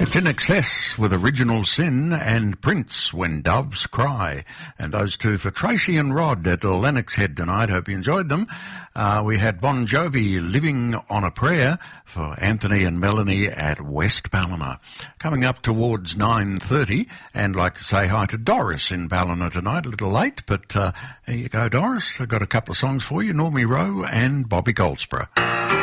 It's In Excess with Original Sin and Prince, When Doves Cry. And those two for Tracy and Rod at Lennox Head tonight. Hope you enjoyed them. We had Bon Jovi, Living on a Prayer, for Anthony and Melanie at West Ballina. Coming up towards 9:30, and like to say hi to Doris in Ballina tonight. A little late, but here you go, Doris. I've got a couple of songs for you, Normie Rowe and Bobby Goldsboro.